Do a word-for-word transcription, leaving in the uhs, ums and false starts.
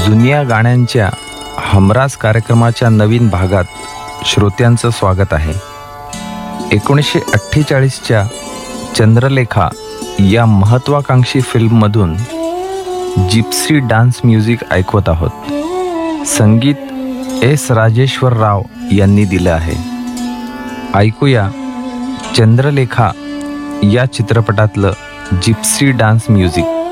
जुन्या गाण्यांच्या हमरास कार्यक्रमाच्या नवीन भागात श्रोत्यांचं स्वागत आहे. एकोणीसशे अठ्ठेचाळीसच्या चंद्रलेखा या महत्त्वाकांक्षी फिल्ममधून जिप्सी डान्स म्युझिक ऐकवत आहोत. संगीत एस राजेश्वर राव यांनी दिलं आहे. ऐकूया चंद्रलेखा या चित्रपटातलं जिप्सी डान्स म्युझिक.